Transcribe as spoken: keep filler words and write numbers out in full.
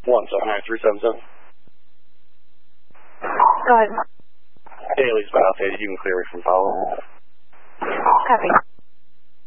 one seven nine three seven seven. Go ahead. Haley's been updated. You can clear me from follow. Copy.